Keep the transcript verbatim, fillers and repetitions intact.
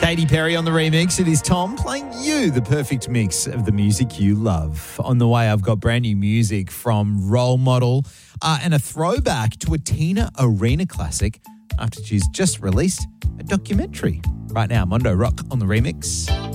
Katy Perry on the remix. It is Tom playing you the perfect mix of the music you love. On the way, I've got brand new music from Role Model uh, and a throwback to a Tina Arena classic after she's just released a documentary. Right now, Mondo Rock on the remix.